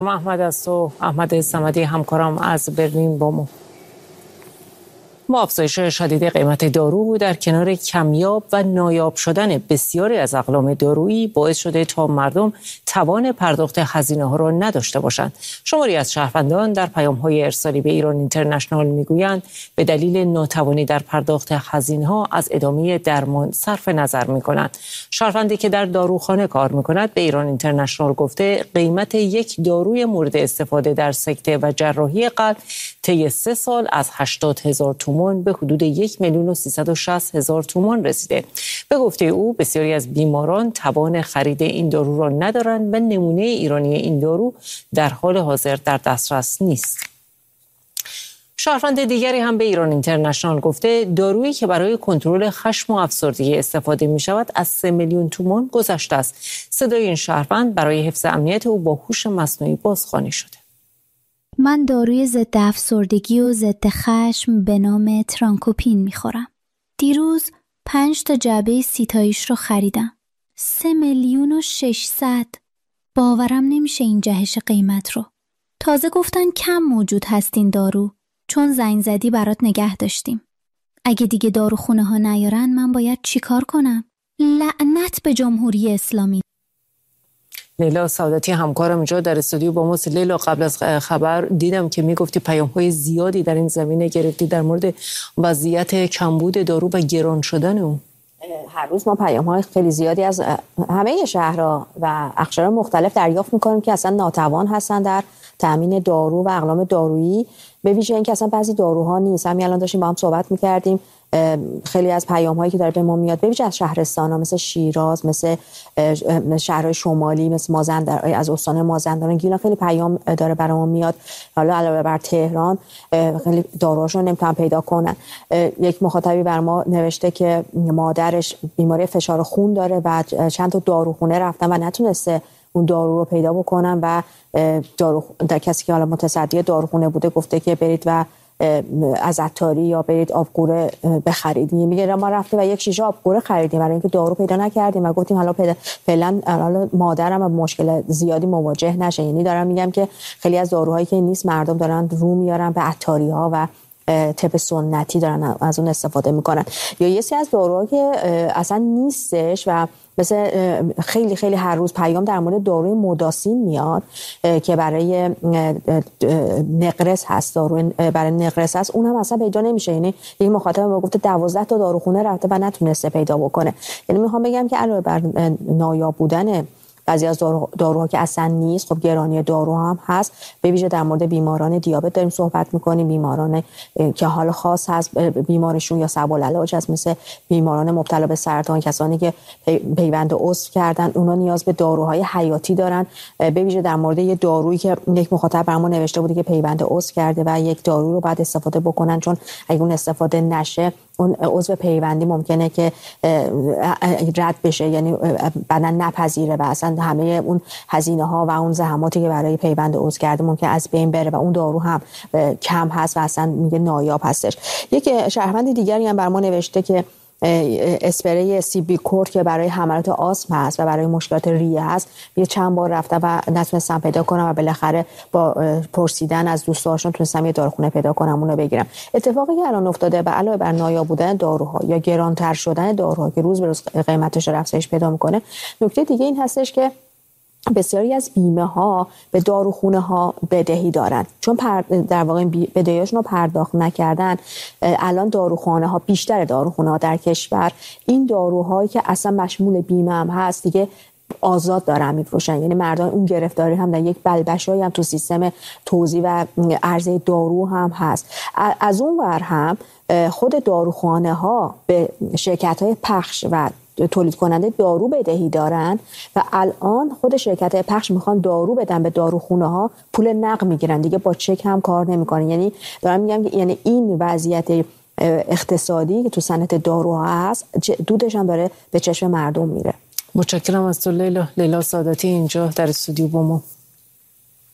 احمد صمدی همکارم از برلین با ما افزایش شدید قیمت دارو در کنار کمیاب و نایاب شدن بسیاری از اقلام دارویی باعث شده تا مردم توان پرداخت هزینه‌ها را نداشته باشند. شماری از شهروندان در پیام‌های ارسالی به ایران اینترنشنال میگویند به دلیل ناتوانی در پرداخت هزینه‌ها از ادامه درمان صرف نظر می‌کنند. شهروندی که در داروخانه کار می‌کند به ایران اینترنشنال گفته قیمت یک داروی مورد استفاده در سکته و جراحی قلب طی 3 سال از 80,000 تومان به حدود 1,360,000 تومان رسیده. به گفته او بسیاری از بیماران توان خرید این دارو را ندارند و نمونه ایرانی این دارو در حال حاضر در دسترس نیست. شهروند دیگری هم به ایران اینترنشنال گفته دارویی که برای کنترل خشم و افسردگی استفاده می شود از 3 میلیون تومان گذشته است. صدای این شهروند برای حفظ امنیت او با هوش مصنوعی بازخوانی شده. من داروی ضد افسردگی و ضد خشم به نام ترانکوپین میخورم. دیروز 5 تا جعبه 30 تاییش رو خریدم. 3,600,000. باورم نمیشه این جهش قیمت رو. تازه گفتن کم موجود هست این دارو. چون زنگ زدی برات نگه داشتیم. اگه دیگه داروخونه ها نیارن من باید چیکار کنم؟ لعنت به جمهوری اسلامی. لیلا سعادتی همکارم اینجا در استودیو با ماست. لیلا، قبل از خبر دیدم که میگفتی پیام‌های زیادی در این زمینه گرفتی در مورد وضعیت کمبود دارو و گران شدن اون. هر روز ما پیام‌های خیلی زیادی از همه شهرها و اقشار مختلف دریافت می‌کنیم که اصلا ناتوان هستن در تامین دارو و اقلام دارویی، به ویژه اینکه اصلا بعضی داروها نیست. همین الان داشتیم با هم صحبت می‌کردیم، خیلی از پیام‌هایی که داره به ما میاد به ویژه از شهرستان‌ها مثل شیراز، مثل شهرهای شمالی، مثل مازندران، از استان مازندران گیلان خیلی پیام داره برامون میاد. حالا علاوه بر تهران خیلی داروهاشون نمیتونن پیدا کنن. یک مخاطبی بر ما نوشته که مادرش بیماری فشار خون داره و چند تا داروخونه رفتن و نتونسته اون دارو رو پیدا بکنن و در کسی که حالا متصدی داروخونه بوده گفته که برید و از عطاری یا برید آبقوره بخرید. میگه ما رفتیم و یک شیشه آبقوره خریدیم برای اینکه دارو پیدا نکردیم و گفتیم حالا فعلا مادرم با مشکل زیادی مواجه نشه. یعنی دارم میگم که خیلی از داروهایی که نیست مردم دارن رو میارن به عطاری ها و طب سنتی دارن از اون استفاده میکنن. یا یه سری از داروها که اصلا نیستش و مثل خیلی خیلی هر روز پیام در مورد داروی موداسین میاد که برای نقرس هست، دارو برای نقرس هست، اون هم اصلا پیدا نمیشه. یعنی یک مخاطب ما گفته 12 تا داروخونه رفته و نتونسته پیدا بکنه. یعنی میخوام بگم که علاوه بر نایاب بودن بعضی از داروها که اصلا نیست، خب گرانی دارو هم هست. به ویژه در مورد بیماران دیابت داریم صحبت میکنیم، بیماران که حال خاص هست بیمارشون یا سبالعلاج هست، مثل بیماران مبتلا به سرطان، کسانی که پیوند عضو کردن، اونا نیاز به داروهای حیاتی دارن. به ویژه در مورد یه دارویی که یک مخاطب برام نوشته بود که پیوند عضو کرده و یک دارو رو بعد استفاده بکنن، چون اگه اون استفاده نشه اون عضو پیوندی ممکنه که رد بشه، یعنی بدن نپذیره و اصلا همه اون هزینه ها و اون زحماتی که برای پیوند عضو کرده ممکن از بین بره و اون دارو هم کم هست و اصلا میگه نایاب هستش. یک شهروند دیگری هم بر ما نوشته که اسپری CB کورت که برای حملات آسم هست و برای مشکلات ریه هست، یه چند بار رفته و نتونستم پیدا کنم و بالاخره با پرسیدن از دوستاشون تونستم یه داروخونه پیدا کنم اونو بگیرم. اتفاقی که الان افتاده به علاوه بر نایاب بودن داروها یا گرانتر شدن داروها که روز به روز قیمتش افزایش پیدا میکنه، نکته دیگه این هستش که بسیاری از بیمه ها به داروخونه ها بدهی دارن، چون در واقع بدهیاشون رو پرداخت نکردن. الان داروخانه ها، بیشتر داروخونه ها در کشور این داروهایی که اصلا مشمول بیمه هم هست دیگه آزاد دارن میفروشن. یعنی مردم اون گرفتاری هم در یک بلبشایی هم تو سیستم توزیع و عرضه دارو هم هست. از اون ور هم خود داروخانه ها به شرکت های پخش و تولید کننده دارو بدهی دارن و الان خود شرکت پخش میخوان دارو بدن به داروخونه ها، پول نقد میگیرن دیگه، با چک هم کار نمیکنن. یعنی دارم میگم که یعنی این وضعیت اقتصادی که تو صنعت داروها هست دودش هم داره به چشم مردم میره. متشکرم از تو لیلا سعادتی اینجا در استودیو با ما.